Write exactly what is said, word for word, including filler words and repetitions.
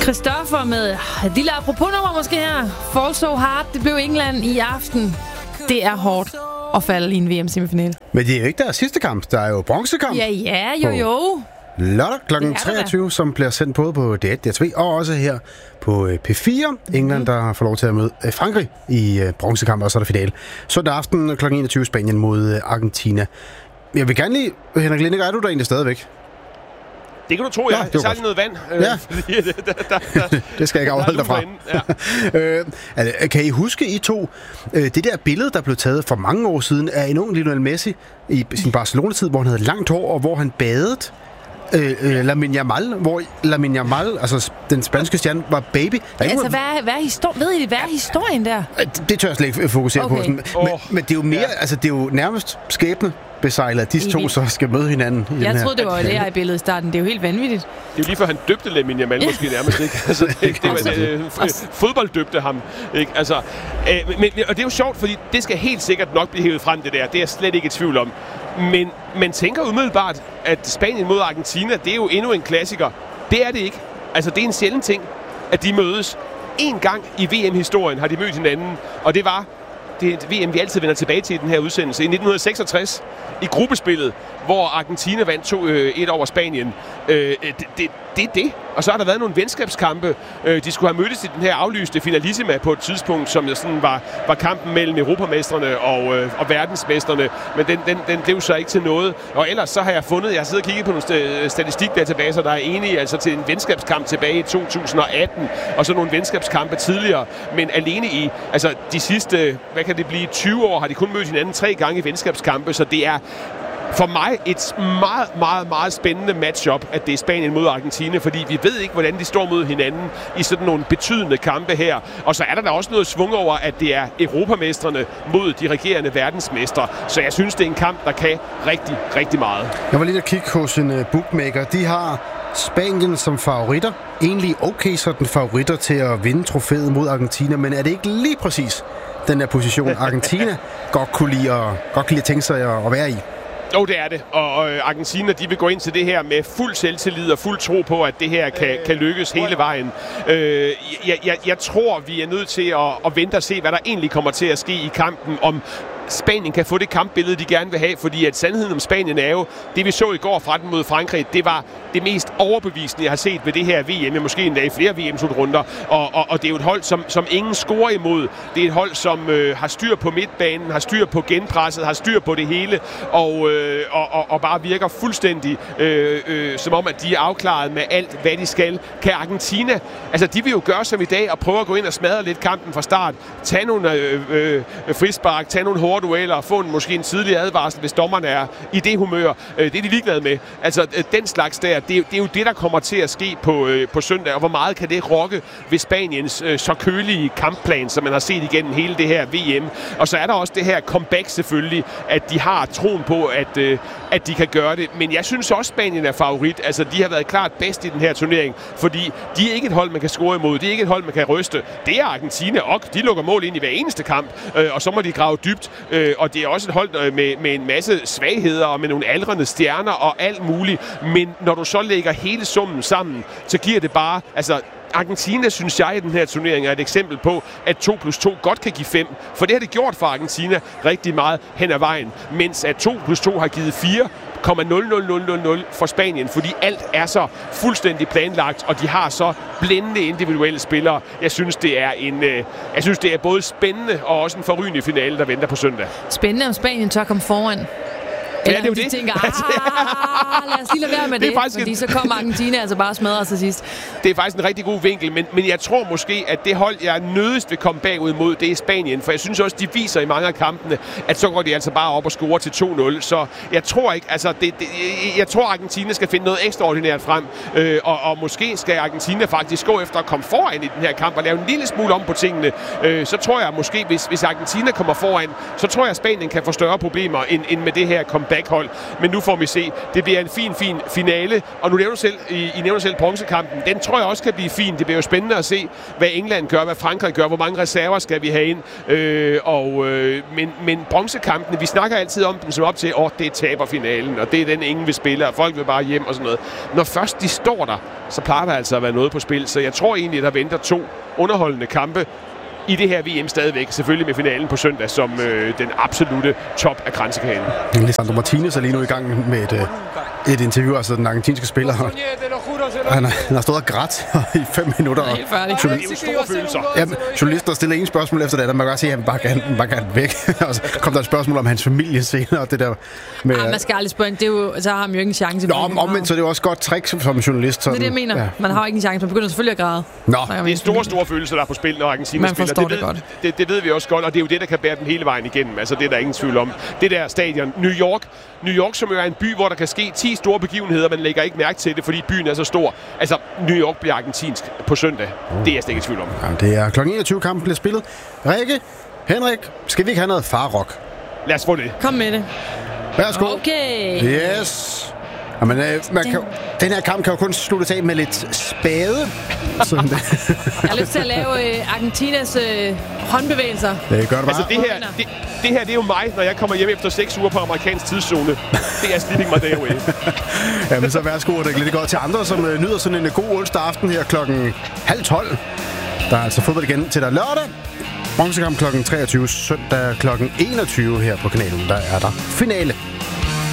Christoffer med et lille apropos-nummer måske her. Fall So Hard, det blev England i aften. Det er hårdt at falde i en V M-semifinale. Men det er jo ikke deres sidste kamp. Der er jo bronzekamp. Ja, ja, jo, jo. Lørdag klokken treogtyve, som bliver sendt både på D et, D T V og også her på P fire. Mm-hmm. England, der får lov til at møde Frankrig i bronzekamp, og så er der finale. Søndag aften klokken enogtyve, Spanien mod Argentina. Jeg vil gerne lige, Henrik Lindegaard, er du der egentlig stadigvæk? Det kan du tro, jeg ja, har lige noget vand. Øh, ja. fordi, der, der, der, det skal jeg ikke afholde dig fra. Ja. øh, altså, kan I huske, I to, øh, det der billede, der blev taget for mange år siden af en ung Lionel Messi i sin Barcelona-tid, hvor han havde langt hår, og hvor han badede? Øh, øh, Lamine Yamal, hvor Lamine Yamal, altså den spanske stjerne, var baby. Ja, altså, hvad er, hvad er histor- ved I, hvad er historien der? Det, det tør jeg slet ikke fokusere okay. på. Sådan. Men, oh, men det er jo mere, ja. altså det er jo nærmest skæbne besejlet, at disse to så skal møde hinanden. I jeg den troede, det var det her i billedet i starten. Det er jo helt vanvittigt. Det er jo lige før han døbte Lamine Yamal måske nærmest, ikke? Altså, det, det, det, det, det, fodbold døbte ham, ikke? Altså, øh, men, og det er jo sjovt, fordi det skal helt sikkert nok blive hævet frem, det der. Det er jeg slet ikke i tvivl om. Men man tænker umiddelbart, at Spanien mod Argentina, det er jo endnu en klassiker. Det er det ikke. Altså, det er en sjælden ting, at de mødes. En gang i V M-historien har de mødt hinanden, og det var det er et V M, vi altid vender tilbage til i den her udsendelse. I nitten seksogtres, i gruppespillet, hvor Argentina vandt to et over Spanien. Øh, det, det, det er det. Og så har der været nogle venskabskampe. Øh, de skulle have mødtes i den her aflyste finalissima på et tidspunkt, som sådan var, var kampen mellem europamestrene og, øh, og verdensmestrene. Men den, den, den blev så ikke til noget. Og ellers så har jeg fundet, jeg har siddet og kigget på nogle statistikdatabaser, der er enige altså til en venskabskamp tilbage i to tusind atten, og så nogle venskabskampe tidligere. Men alene i altså de sidste, hvad kan det blive, tyve år, har de kun mødt hinanden tre gange i venskabskampe, så det er for mig et meget, meget, meget spændende matchup, at det er Spanien mod Argentina, fordi vi ved ikke, hvordan de står mod hinanden i sådan nogle betydende kampe her. Og så er der da også noget svung over, at det er europamestrene mod de regerende verdensmestre. Så jeg synes, det er en kamp, der kan rigtig, rigtig meget. Jeg var lige at kigge hos en bookmaker. De har Spanien som favoritter. Egentlig okay sådan favoritter til at vinde trofæet mod Argentina, men er det ikke lige præcis den her position, Argentina godt kunne lide at, godt kunne lide at tænke sig at være i? Jo, det er det. Og øh, Argentina, de vil gå ind til det her med fuld selvtillid og fuld tro på, at det her kan, kan lykkes hele vejen. Øh, jeg, jeg, jeg tror, vi er nødt til at, at vente og se, hvad der egentlig kommer til at ske i kampen, om Spanien kan få det kampbillede, de gerne vil have, fordi at sandheden om Spanien er jo, det vi så i går fra den mod Frankrig, det var det mest overbevisende, jeg har set ved det her V M, måske endda i flere V M-slutrunder, og, og, og det er jo et hold, som, som ingen scorer imod. Det er et hold, som øh, har styr på midtbanen, har styr på genpresset, har styr på det hele, og, øh, og, og, og bare virker fuldstændig øh, øh, som om, at de er afklaret med alt, hvad de skal. Kan Argentina, altså de vil jo gøre som i dag, og prøve at gå ind og smadre lidt kampen fra start, tage nogle øh, øh, frispark, tage nogle hårde dueller og få en, måske en tidlig advarsel, hvis dommerne er i det humør. Det er de ligeglade med. Altså, den slags der, det er, det er jo det, der kommer til at ske på, på søndag, og hvor meget kan det rokke ved Spaniens øh, så kølige kampplan, som man har set igennem hele det her V M. Og så er der også det her comeback selvfølgelig, at de har troen på, at, øh, at de kan gøre det. Men jeg synes også, Spanien er favorit. Altså, de har været klart bedst i den her turnering, fordi de er ikke et hold, man kan score imod. Det er ikke et hold, man kan ryste. Det er Argentina, og de lukker mål ind i hver eneste kamp, øh, og så må de grave dybt. Øh, og det er også et hold med, med en masse svagheder og med nogle aldrende stjerner og alt muligt. Men når du så lægger hele summen sammen, så giver det bare... altså Argentina, synes jeg, i den her turnering er et eksempel på, at to plus to godt kan give fem. For det har det gjort for Argentina rigtig meget hen ad vejen. Mens at to plus to har givet fire komma nul nul nul nul nul for Spanien, fordi alt er så fuldstændig planlagt, og de har så blændende individuelle spillere. Jeg synes, det er en, øh, jeg synes, det er både spændende og også en forrygende finale, der venter på søndag. Spændende, om Spanien tør komme foran. Ja, det er jo de det. tænker, ah, lad os lige lade være med det, det faktisk fordi en... så kommer Argentina altså bare smadret til sidst. Det er faktisk en rigtig god vinkel, men, men jeg tror måske, at det hold, jeg nødigst vil komme bagud mod, det er Spanien, for jeg synes også, de viser i mange af kampene, at så går de altså bare op og scorer til to nul, så jeg tror ikke, altså, det, det, jeg tror, Argentina skal finde noget ekstraordinært frem, øh, og, og måske skal Argentina faktisk gå efter at komme foran i den her kamp og lave en lille smule om på tingene, øh, så tror jeg måske, hvis, hvis Argentina kommer foran, så tror jeg, at Spanien kan få større problemer end, end med det her comeback. backhold. Men nu får vi se. Det bliver en fin, fin finale. Og nu nævner selv, I, I nævner selv bronzekampen. Den tror jeg også kan blive fin. Det bliver jo spændende at se, hvad England gør, hvad Frankrig gør, hvor mange reserver skal vi have ind. Øh, og, øh, men, men bronzekampene, vi snakker altid om dem som op til, åh, oh, det er taberfinalen, og det er den, ingen vil spille, og folk vil bare hjem og sådan noget. Når først de står der, så plejer der altså at være noget på spil. Så jeg tror egentlig, der venter to underholdende kampe i det her V M stadigvæk. Selvfølgelig med finalen på søndag som øh, den absolute top af kransekagen. Lisandro Martinez er lige nu i gang med et, et interview, altså den argentinske spiller. Han har, han har stået og grædt i fem minutter. Helt færdig. Det er jo store følelser. Jamen, journalister stiller ingen spørgsmål efter det, der man kan godt se, at han bare gerne, bare gerne væk. Og så kom der et spørgsmål om hans familie senere, og det der med... Ej, man skal aldrig spørge, det er jo, så har han jo ikke en chance. Nå, om, omvendt, så er det jo også godt trick som journalist. Sådan. Det er det, jeg mener. Ja. Man har ikke en chance, man begynder selvfølgelig at græde. Nå. Det er store, store følelser, der er på spil, når Argentina man spiller. Det, det, ved, godt. Det, det ved vi også godt, og det er jo det, der kan bære den hele vejen igennem. Altså, det er der ingen tvivl om. Det der stadion, New York, New York, som jo er en by, hvor der kan ske ti store begivenheder, man lægger ikke mærke til det, fordi byen er så stor. Altså, New York bliver argentinsk på søndag. Det er jeg slet ikke i tvivl om. Jamen, det er klokken enogtyve, kampen bliver spillet. Rikke, Henrik, skal vi ikke have noget farrock? Lad os få det. Kom med det. Værsgo. Okay. Yes. Jamen, øh, man kan, den her kamp kan jo kun sluttes af med lidt spade. Sådan det. Jeg har lyst til at lave øh, Argentinas øh, håndbevægelser. Det gør det bare. Altså, det her, det, det her, det er jo mig, når jeg kommer hjem efter seks uger på amerikansk tidszone. Det er sleeping my day away. Jamen, så værsgo, og det er lidt godt til andre, som øh, nyder sådan en god onsdag aften her klokken halv tolv. Der er altså fodbold igen til dig lørdag. Bronzekamp klokken treogtyve, søndag klokken enogtyve her på kanalen. Der er der finale.